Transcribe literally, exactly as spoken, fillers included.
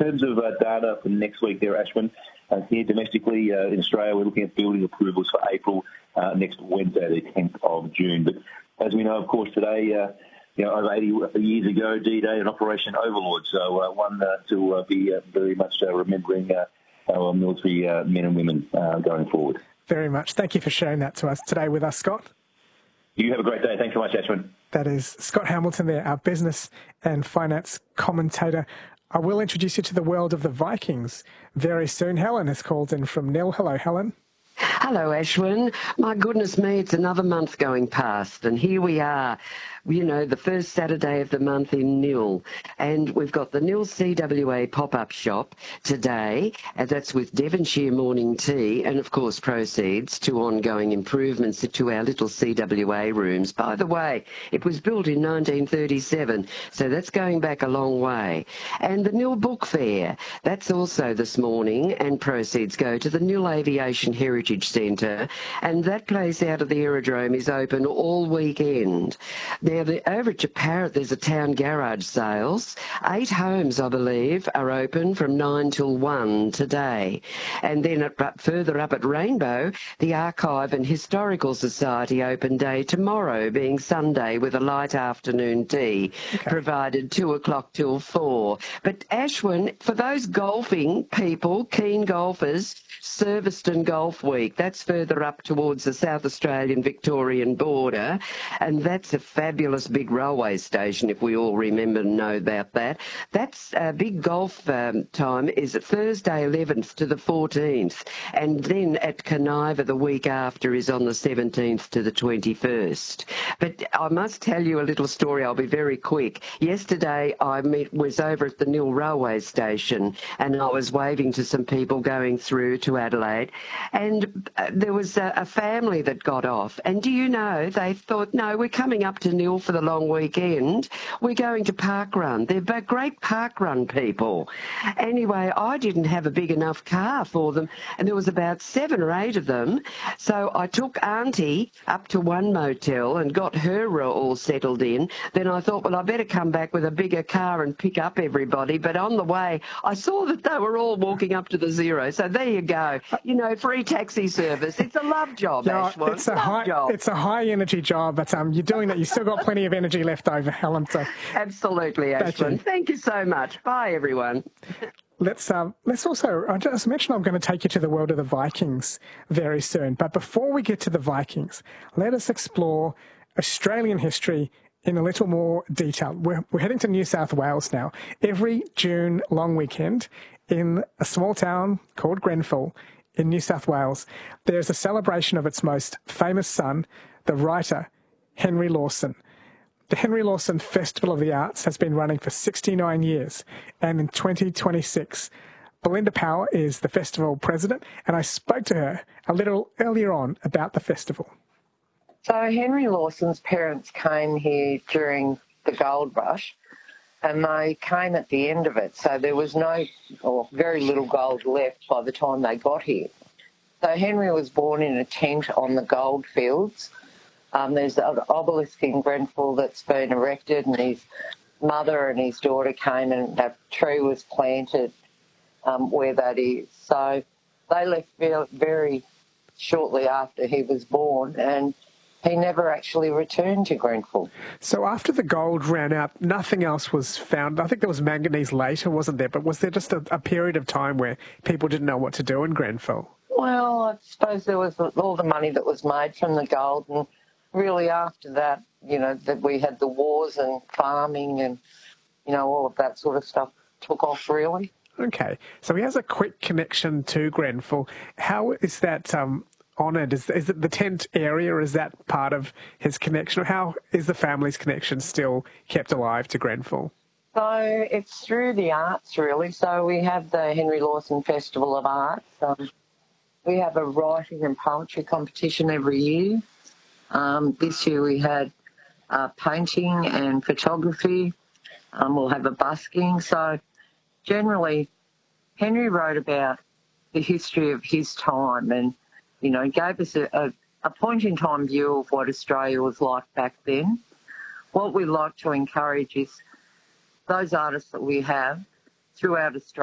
terms of uh, data for next week there, Ashwin, uh, here domestically uh, in Australia, we're looking at building approvals for April uh, next Wednesday, the tenth of June. But as we know, of course, today, uh, you know, over eighty years ago, D-Day and Operation Overlord. So uh, one uh, to uh, be uh, very much uh, remembering uh, our military uh, men and women uh, going forward. Very much. Thank you for sharing that to us today with us, Scott. You have a great day. Thanks so much, Ashwin. That is Scott Hamilton there, our business and finance commentator. I will introduce you to the world of the Vikings very soon. Helen has called in from Nil. Hello, Helen. Hello, Ashwin. My goodness me, it's another month going past, and here we are, you know, the first Saturday of the month in Nil, and we've got the Nil C W A pop-up shop today, and that's with Devonshire morning tea, and of course proceeds to ongoing improvements to our little C W A rooms. By the way, it was built in nineteen thirty-seven, so that's going back a long way. And the Nil Book Fair, that's also this morning, and proceeds go to the Nil Aviation Heritage Centre, and that place out of the aerodrome is open all weekend. Now, the, over at Parrot, there's a town garage sales. Eight homes, I believe, are open from nine till one today. And then at, further up at Rainbow, the Archive and Historical Society open day tomorrow, being Sunday, with a light afternoon tea, okay, provided two o'clock till four. But Ashwin, for those golfing people, keen golfers, Surveston Golf Week, that's further up towards the South Australian Victorian border, and that's a fabulous big railway station, if we all remember and know about that. That's a uh, big golf um, time is Thursday eleventh to the fourteenth, and then at Conniva the week after is on the seventeenth to the twenty-first. But I must tell you a little story. I'll be very quick. Yesterday I met, was over at the Nil railway station, and I was waving to some people going through to Adelaide, and uh, there was a, a family that got off, and do you know, they thought, no, we're coming up to Nil for the long weekend, we're going to Parkrun. They're great Parkrun people. Anyway, I didn't have a big enough car for them, and there was about seven or eight of them, so I took Auntie up to one motel and got her all settled in. Then I thought, well, I better come back with a bigger car and pick up everybody, but on the way I saw that they were all walking up to the Zero, so there you go. You know, free taxi service. It's a love job, yeah, Ashwin. It's a love high, job. It's a high energy job, but um, you're doing that. You've still got plenty of energy left over, Helen. So absolutely, Ashwin. You. Thank you so much. Bye, everyone. Let's um, let's also, I just mentioned I'm going to take you to the world of the Vikings very soon. But before we get to the Vikings, let us explore Australian history in a little more detail. We're, we're heading to New South Wales now. Every June long weekend in a small town called Grenfell in New South Wales, there's a celebration of its most famous son, the writer Henry Lawson. The Henry Lawson Festival of the Arts has been running for sixty-nine years, and in twenty twenty-six, Belinda Power is the festival president, and I spoke to her a little earlier on about the festival. So Henry Lawson's parents came here during the gold rush, and they came at the end of it, so there was no or very little gold left by the time they got here. So Henry was born in a tent on the gold fields. Um, there's an obelisk in Grenfell that's been erected, and his mother and his daughter came and a tree was planted um, where that is. So they left very, very shortly after he was born, and he never actually returned to Grenfell. So after the gold ran out, nothing else was found. I think there was manganese later, wasn't there? But was there just a, a period of time where people didn't know what to do in Grenfell? Well, I suppose there was all the money that was made from the gold, and really after that, you know, that we had the wars and farming and, you know, all of that sort of stuff took off, really. Okay. So he has a quick connection to Grenfell. How is that um, honoured? Is, is it the tent area? Is that part of his connection? Or how is the family's connection still kept alive to Grenfell? So it's through the arts, really. So we have the Henry Lawson Festival of Arts. Um, we have a writing and poetry competition every year. Um, this year we had uh, painting and photography. Um, we'll have a busking. So generally, Henry wrote about the history of his time and, you know, gave us a, a, a point-in-time view of what Australia was like back then. What we like to encourage is those artists that we have throughout Australia